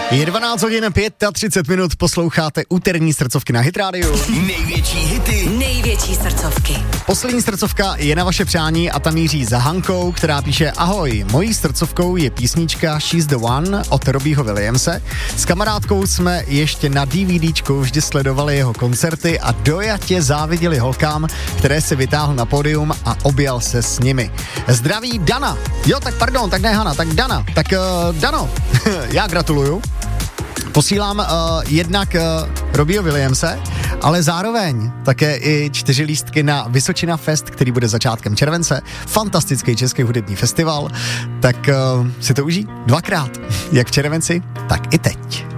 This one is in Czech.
Je 12 hodin 35 minut, posloucháte úterní srdcovky na Hit Radio. Největší hity, největší srdcovky. Poslední srdcovka je na vaše přání a ta míří za Hankou, která píše: Ahoj, mojí srdcovkou je písnička She's the One od Robbieho Williamse. S kamarádkou jsme ještě na DVDčku vždy sledovali jeho koncerty a dojatě záviděli holkám, které si vytáhl na pódium a objal se s nimi. Zdraví Dana. Jo, tak pardon, tak ne Hana, tak Dana. Tak Dano, já gratuluju. Posílám jednak Robbieho Williamse, ale zároveň také i 4 lístky na Vysočina Fest, který bude začátkem července. Fantastický český hudební festival. Tak si to užij dvakrát. Jak v červenci, tak i teď.